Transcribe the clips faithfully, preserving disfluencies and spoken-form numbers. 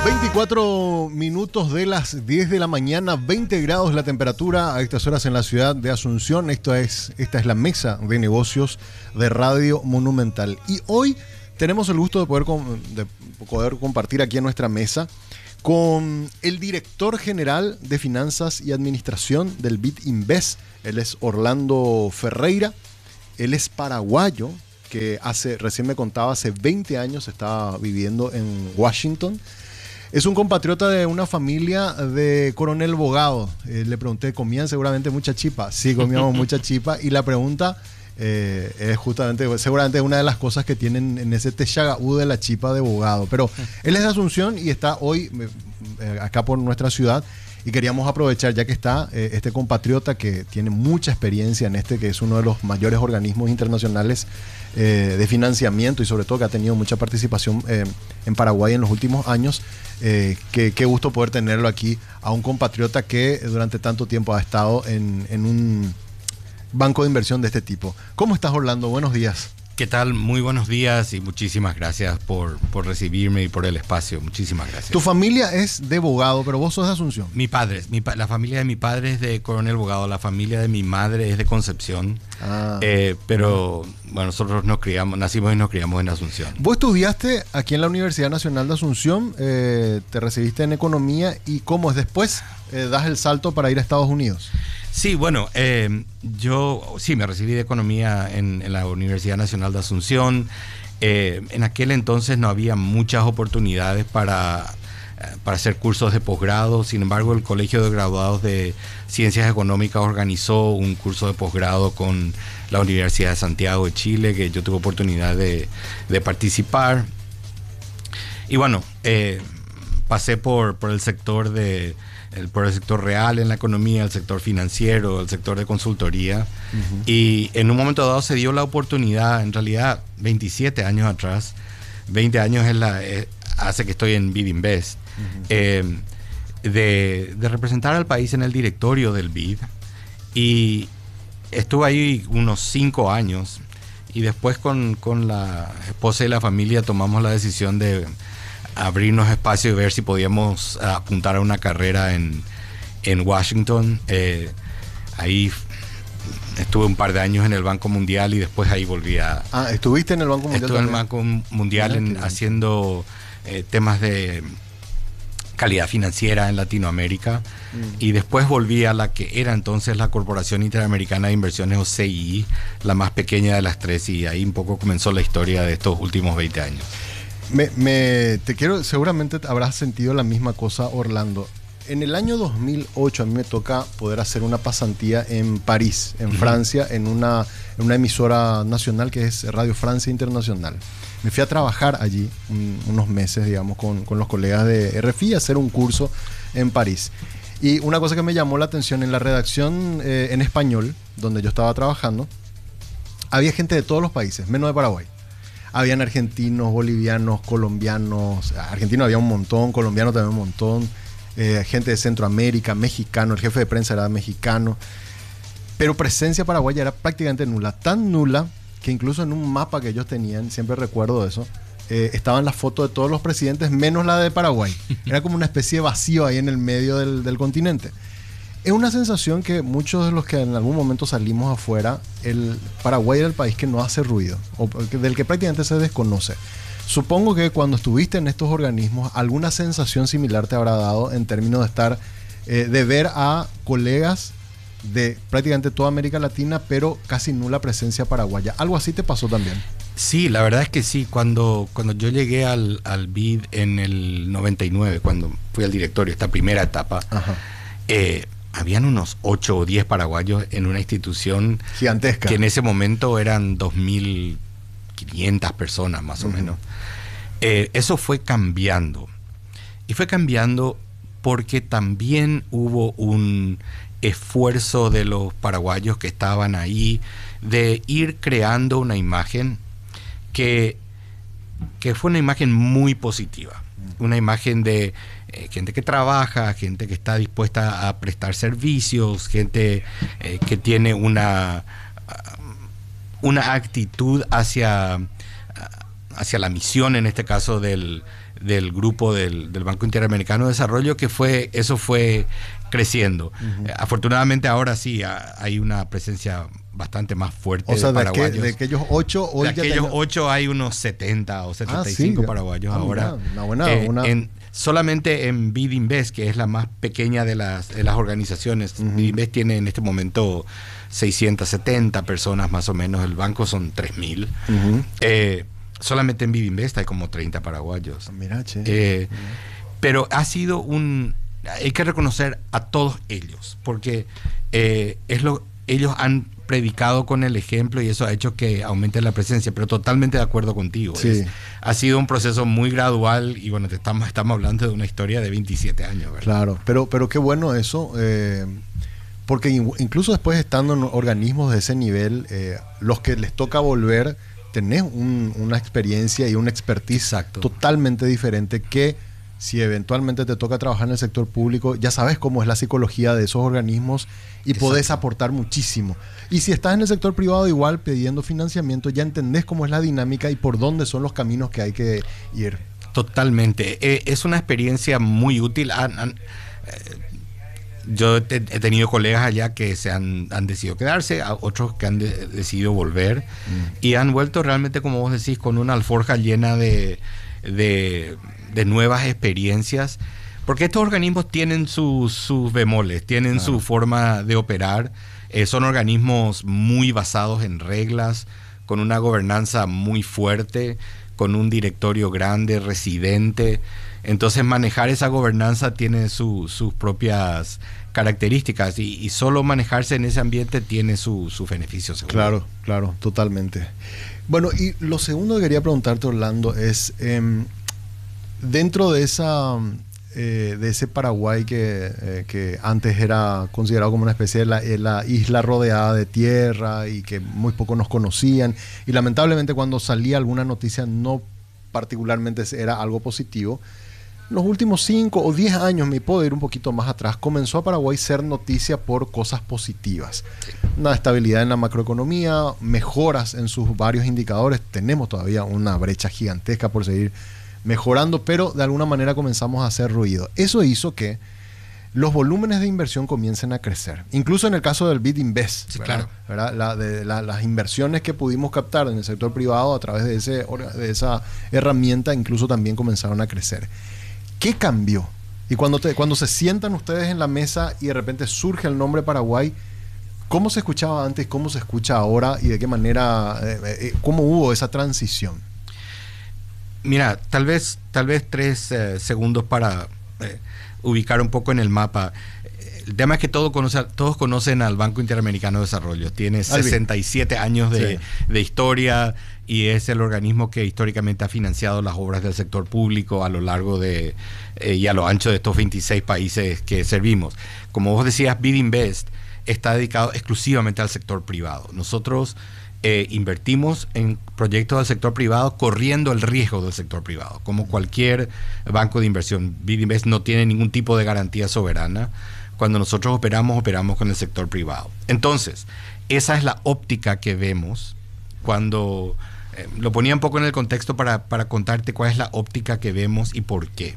veinticuatro minutos de las diez de la mañana, veinte grados la temperatura a estas horas en la ciudad de Asunción. Esto es, esta es la mesa de negocios de Radio Monumental. Y hoy tenemos el gusto de poder, de poder compartir aquí en nuestra mesa con el director general de Finanzas y Administración del B I D Invest. Él es Orlando Ferreira. Él es paraguayo, que hace, recién me contaba, hace veinte años estaba viviendo en Washington. Es un compatriota de una familia de Coronel Bogado. Eh, le pregunté, ¿comían seguramente mucha chipa? Sí, comíamos mucha chipa. Y la pregunta eh, es justamente, seguramente es una de las cosas que tienen en ese techagaú de la chipa de Bogado. Pero él es de Asunción y está hoy eh, acá por nuestra ciudad. Y queríamos aprovechar, ya que está eh, este compatriota que tiene mucha experiencia en este, que es uno de los mayores organismos internacionales eh, de financiamiento y sobre todo que ha tenido mucha participación eh, en Paraguay en los últimos años. Eh, qué, qué gusto poder tenerlo aquí, a un compatriota que durante tanto tiempo ha estado en, en un banco de inversión de este tipo. ¿Cómo estás, Orlando? Buenos días. ¿Qué tal? Muy buenos días y muchísimas gracias por, por recibirme y por el espacio. Muchísimas gracias. Tu familia es de Bogado, pero vos sos de Asunción. Mi padre, mi, la familia de mi padre es de Coronel Bogado, la familia de mi madre es de Concepción. Ah. Eh, pero bueno, nosotros nos criamos, nacimos y nos criamos en Asunción. Vos estudiaste aquí en la Universidad Nacional de Asunción, eh, te recibiste en Economía y ¿cómo es después? Eh, ¿Das el salto para ir a Estados Unidos? Sí, bueno, eh, yo sí me recibí de Economía en, en la Universidad Nacional de Asunción. Eh, en aquel entonces no había muchas oportunidades para, para hacer cursos de posgrado. Sin embargo, el Colegio de Graduados de Ciencias Económicas organizó un curso de posgrado con la Universidad de Santiago de Chile, que yo tuve oportunidad de, de participar. Y bueno, eh, pasé por, por el sector de... El, por el sector real en la economía, el sector financiero, el sector de consultoría. Uh-huh. Y en un momento dado se dio la oportunidad, en realidad veintisiete años atrás, veinte años es la, es, hace que estoy en B I D Invest, uh-huh. eh, de, de representar al país en el directorio del B I D. Y estuve ahí unos cinco años. Y después con, con la esposa y la familia tomamos la decisión de abrirnos espacio y ver si podíamos apuntar a una carrera en, en Washington. Eh, ahí estuve un par de años en el Banco Mundial y después ahí volví a... Ah, ¿estuviste en el Banco Mundial? Estuve también en el Banco Mundial en, haciendo eh, temas de calidad financiera en Latinoamérica. Mm. Y después volví a la que era entonces la Corporación Interamericana de Inversiones, o C I I, la más pequeña de las tres, y ahí un poco comenzó la historia de estos últimos veinte años. Me, me, te quiero, seguramente habrás sentido la misma cosa, Orlando. En el año dos mil ocho a mí me toca poder hacer una pasantía en París, en uh-huh. Francia, en una, en una emisora nacional que es Radio Francia Internacional. Me fui a trabajar allí un, unos meses, digamos, con, con los colegas de R F I, a hacer un curso en París. Y una cosa que me llamó la atención, en la redacción eh, en español, donde yo estaba trabajando, había gente de todos los países, menos de Paraguay. Habían argentinos, bolivianos, colombianos. Argentinos había un montón, colombianos también un montón. Eh, gente de Centroamérica, mexicano. El jefe de prensa era mexicano. Pero presencia paraguaya era prácticamente nula. Tan nula que incluso en un mapa que ellos tenían, siempre recuerdo eso, eh, estaban las fotos de todos los presidentes menos la de Paraguay. Era como una especie de vacío ahí en el medio del, del continente. Es una sensación que muchos de los que en algún momento salimos afuera, el Paraguay era el país que no hace ruido, o del que prácticamente se desconoce. Supongo que cuando estuviste en estos organismos, alguna sensación similar te habrá dado en términos de estar, eh, de ver a colegas de prácticamente toda América Latina, pero casi nula presencia paraguaya. ¿Algo así te pasó también? Sí, la verdad es que sí. Cuando, cuando yo llegué al, al B I D en el noventa y nueve, cuando fui al directorio, esta primera etapa, Ajá. eh, habían unos ocho o diez paraguayos en una institución gigantesca, que en ese momento eran dos mil quinientas personas más o uh-huh. menos. Eh, eso fue cambiando. Y fue cambiando porque también hubo un esfuerzo de los paraguayos que estaban ahí de ir creando una imagen que, que fue una imagen muy positiva. Una imagen de eh, gente que trabaja, gente que está dispuesta a prestar servicios, gente eh, que tiene una, una actitud hacia, hacia la misión, en este caso del, del grupo del, del Banco Interamericano de Desarrollo, que fue, eso fue creciendo. Uh-huh. Eh, afortunadamente ahora sí a, hay una presencia bastante más fuerte o sea, de de paraguayos. Que, de aquellos ocho, hoy de ya aquellos tengo... ocho hay unos setenta o setenta y cinco ah, sí, paraguayos ah, ahora. Mira, una buena, eh, una... En, solamente en BidInvest, que es la más pequeña de las, de las organizaciones, uh-huh. BidInvest tiene en este momento seiscientas setenta personas más o menos, el banco son tres mil. Uh-huh. Eh, solamente en BidInvest hay como treinta paraguayos. Mira, che. Eh, uh-huh. Pero ha sido un... Hay que reconocer a todos ellos, porque eh, es lo, ellos han predicado con el ejemplo y eso ha hecho que aumente la presencia, pero totalmente de acuerdo contigo. Sí. Es, ha sido un proceso muy gradual y bueno, te estamos, estamos hablando de una historia de veintisiete años, ¿verdad? Claro, pero, pero qué bueno eso, eh, porque incluso después estando en organismos de ese nivel, eh, los que les toca volver, tenés un, una experiencia y una expertise Exacto. totalmente diferente que si eventualmente te toca trabajar en el sector público, ya sabes cómo es la psicología de esos organismos y Exacto. podés aportar muchísimo. Y si estás en el sector privado igual pidiendo financiamiento, ya entendés cómo es la dinámica y por dónde son los caminos que hay que ir. Totalmente. Eh, es una experiencia muy útil. Han, han, eh, yo he tenido colegas allá que se han, han decidido quedarse, otros que han de, decidido volver mm. y han vuelto realmente, como vos decís, con una alforja llena de... de de nuevas experiencias, porque estos organismos tienen sus, sus bemoles, tienen claro. su forma de operar, eh, son organismos muy basados en reglas, con una gobernanza muy fuerte, con un directorio grande, residente, entonces manejar esa gobernanza tiene su, sus propias características y, y solo manejarse en ese ambiente tiene su, su beneficio seguro. Claro, claro, totalmente. Bueno, y lo segundo que quería preguntarte, Orlando, es... Eh, dentro de esa eh, de ese Paraguay que, eh, que antes era considerado como una especie de la, eh, la isla rodeada de tierra y que muy pocos nos conocían y lamentablemente cuando salía alguna noticia no particularmente era algo positivo, los últimos cinco o diez años, me puedo ir un poquito más atrás, comenzó a Paraguay ser noticia por cosas positivas. Una estabilidad en la macroeconomía, mejoras en sus varios indicadores, tenemos todavía una brecha gigantesca por seguir mejorando, pero de alguna manera comenzamos a hacer ruido. Eso hizo que los volúmenes de inversión comiencen a crecer. Incluso en el caso del BidInvest, sí, ¿verdad? Claro. ¿verdad? La, de, la, las inversiones que pudimos captar en el sector privado a través de, ese, de esa herramienta incluso también comenzaron a crecer. ¿Qué cambió? Y cuando, te, cuando se sientan ustedes en la mesa y de repente surge el nombre Paraguay, ¿cómo se escuchaba antes? ¿Cómo se escucha ahora? ¿Y de qué manera? Eh, eh, ¿Cómo hubo esa transición? Mira, tal vez, tal vez tres eh, segundos para eh, ubicar un poco en el mapa. El tema es que todo conoce, todos conocen al Banco Interamericano de Desarrollo. Tiene sesenta y siete años de, sí. de historia y es el organismo que históricamente ha financiado las obras del sector público a lo largo de eh, y a lo ancho de estos veintiséis países que servimos. Como vos decías, BidInvest está dedicado exclusivamente al sector privado. Nosotros Eh, invertimos en proyectos del sector privado corriendo el riesgo del sector privado, como cualquier banco de inversión. BidInvest no tiene ningún tipo de garantía soberana. Cuando nosotros operamos, operamos con el sector privado. Entonces, esa es la óptica que vemos cuando... Eh, lo ponía un poco en el contexto para, para contarte cuál es la óptica que vemos y por qué.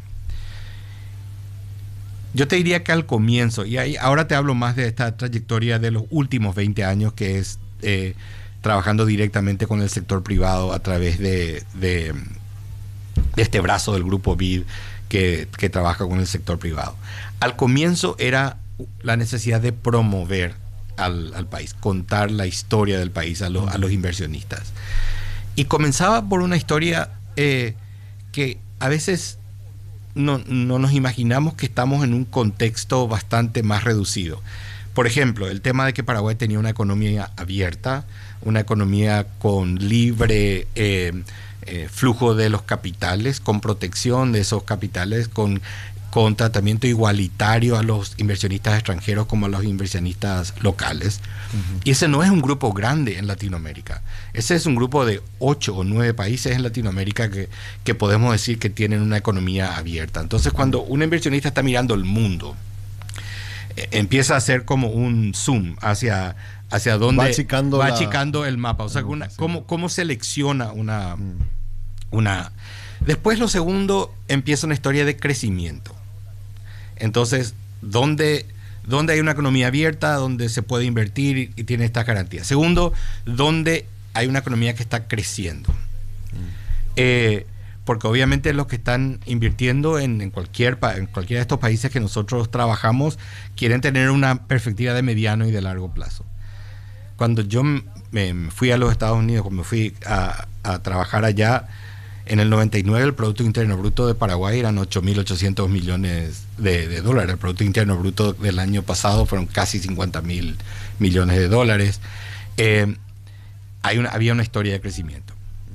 Yo te diría que al comienzo, y ahí, ahora te hablo más de esta trayectoria de los últimos veinte años, que es... Eh, trabajando directamente con el sector privado a través de, de, de este brazo del grupo BID que, que trabaja con el sector privado. Al comienzo era la necesidad de promover al, al país, contar la historia del país a los, a los inversionistas. Y comenzaba por una historia eh, que a veces no, no nos imaginamos que estamos en un contexto bastante más reducido. Por ejemplo, el tema de que Paraguay tenía una economía abierta, una economía con libre eh, eh, flujo de los capitales, con protección de esos capitales, con, con tratamiento igualitario a los inversionistas extranjeros como a los inversionistas locales. Uh-huh. Y ese no es un grupo grande en Latinoamérica. Ese es un grupo de ocho o nueve países en Latinoamérica que, que podemos decir que tienen una economía abierta. Entonces, cuando un inversionista está mirando el mundo, eh, empieza a hacer como un zoom hacia... hacia dónde va achicando, va la... achicando el mapa, o sea, una, sí. cómo, cómo selecciona una, una Después, lo segundo, empieza una historia de crecimiento. Entonces, ¿dónde, dónde hay una economía abierta, donde se puede invertir y, y tiene estas garantías? Segundo, ¿dónde hay una economía que está creciendo? Mm. Eh, porque obviamente los que están invirtiendo en, en, cualquier, en cualquiera de estos países que nosotros trabajamos quieren tener una perspectiva de mediano y de largo plazo. Cuando yo me fui a los Estados Unidos, cuando me fui a, a trabajar allá, en el noventa y nueve el Producto Interno Bruto de Paraguay eran ocho mil ochocientos millones de, de dólares. El Producto Interno Bruto del año pasado fueron casi cincuenta mil millones de dólares. Eh, hay una, había una historia de crecimiento.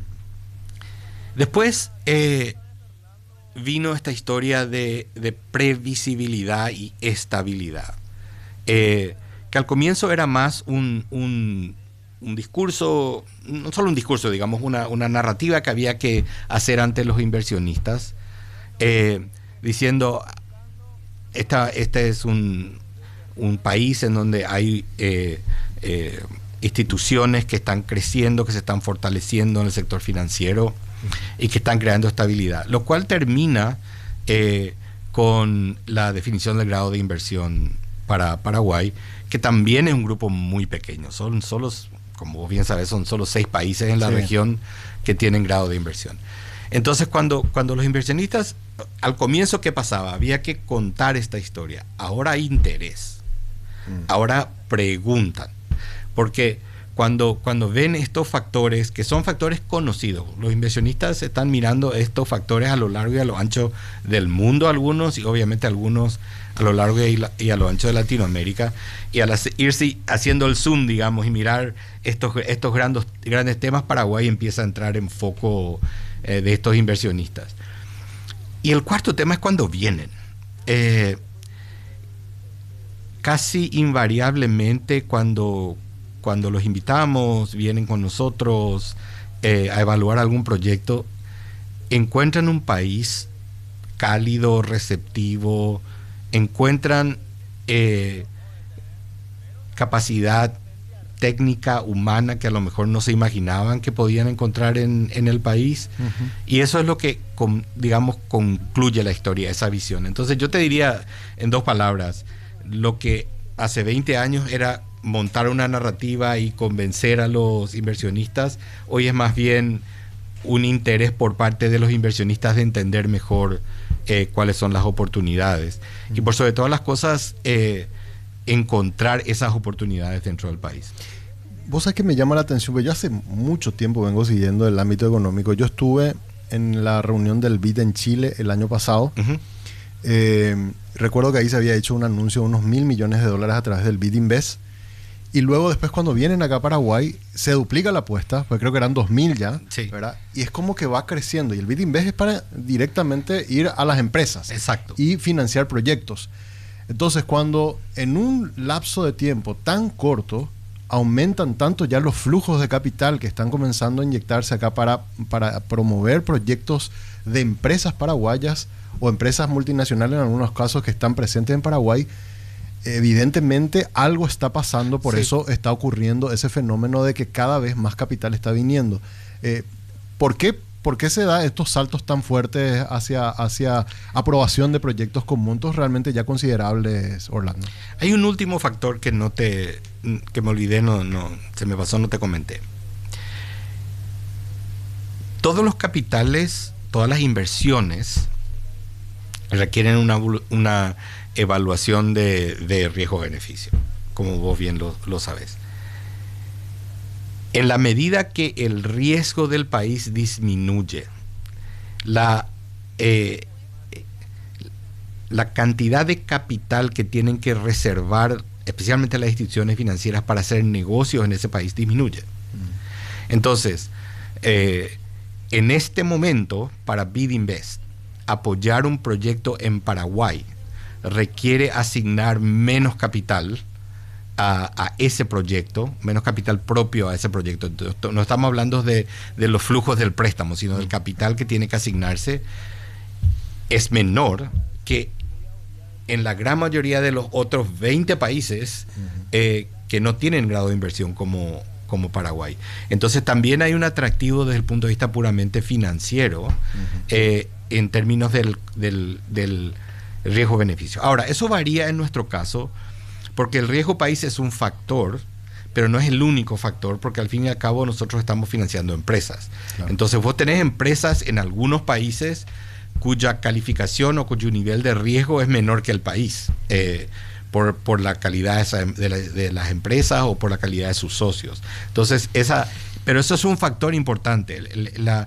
Después eh, vino esta historia de, de previsibilidad y estabilidad, eh, que al comienzo era más un, un, un discurso, no solo un discurso, digamos, una, una narrativa que había que hacer ante los inversionistas, eh, diciendo, esta, este es un, un país en donde hay eh, eh, instituciones que están creciendo, que se están fortaleciendo en el sector financiero y que están creando estabilidad, lo cual termina eh, con la definición del grado de inversión para Paraguay, que también es un grupo muy pequeño. Son solo, como vos bien sabes, son solo seis países en la sí. región que tienen grado de inversión. Entonces, cuando, cuando los inversionistas, al comienzo, ¿qué pasaba? Había que contar esta historia. Ahora hay interés. Mm. Ahora preguntan. Porque Cuando, cuando ven estos factores, que son factores conocidos, los inversionistas están mirando estos factores a lo largo y a lo ancho del mundo, algunos, y obviamente algunos a lo largo y, la, y a lo ancho de Latinoamérica, y al hacer, irse haciendo el zoom, digamos, y mirar estos, estos grandes, grandes temas, Paraguay empieza a entrar en foco eh, de estos inversionistas. Y el cuarto tema es cuando vienen. Eh, casi invariablemente cuando... Cuando los invitamos, vienen con nosotros eh, a evaluar algún proyecto, encuentran un país cálido, receptivo, encuentran eh, capacidad técnica, humana, que a lo mejor no se imaginaban que podían encontrar en, en el país. Uh-huh. Y eso es lo que, con, digamos, concluye la historia, esa visión. Entonces yo te diría en dos palabras, lo que hace veinte años era montar una narrativa y convencer a los inversionistas, hoy es más bien un interés por parte de los inversionistas de entender mejor eh, cuáles son las oportunidades. Mm. Y por sobre todas las cosas, eh, encontrar esas oportunidades dentro del país. Vos sabés que me llama la atención, porque yo hace mucho tiempo vengo siguiendo el ámbito económico. Yo estuve en la reunión del B I D en Chile el año pasado. Uh-huh. eh, recuerdo que ahí se había hecho un anuncio de unos mil millones de dólares a través del B I D Invest. Y luego después cuando vienen acá a Paraguay se duplica la apuesta, porque creo que eran dos mil ya, sí. ¿verdad? Y es como que va creciendo. Y el B I D Invest es para directamente ir a las empresas. Exacto. Y financiar proyectos. Entonces, cuando en un lapso de tiempo tan corto aumentan tanto ya los flujos de capital que están comenzando a inyectarse acá para, para promover proyectos de empresas paraguayas o empresas multinacionales en algunos casos que están presentes en Paraguay, evidentemente algo está pasando, por sí. eso está ocurriendo ese fenómeno de que cada vez más capital está viniendo. Eh, ¿por qué, ¿Por qué se da estos saltos tan fuertes hacia, hacia aprobación de proyectos con montos realmente ya considerables, Orlando? Hay un último factor que no te que me olvidé, no, no, se me pasó, no te comenté. Todos los capitales, todas las inversiones requieren una, una evaluación de, de riesgo-beneficio, como vos bien lo, lo sabés. En la medida que el riesgo del país disminuye, la, eh, la cantidad de capital que tienen que reservar, especialmente las instituciones financieras, para hacer negocios en ese país disminuye. Mm. Entonces, eh, en este momento, para B I D Invest, apoyar un proyecto en Paraguay requiere asignar menos capital a, a ese proyecto, menos capital propio a ese proyecto. No estamos hablando de, de los flujos del préstamo, sino del capital que tiene que asignarse es menor que en la gran mayoría de los otros veinte países uh-huh. eh, que no tienen grado de inversión como, como Paraguay. Entonces también hay un atractivo desde el punto de vista puramente financiero, uh-huh. eh, en términos del, del, del riesgo-beneficio. Ahora, eso varía en nuestro caso, porque el riesgo país es un factor, pero no es el único factor, porque al fin y al cabo nosotros estamos financiando empresas. Claro. Entonces vos tenés empresas en algunos países cuya calificación o cuyo nivel de riesgo es menor que el país, eh, por, por la calidad de, esa, de, la, de las empresas o por la calidad de sus socios. Entonces, esa, pero eso es un factor importante. La,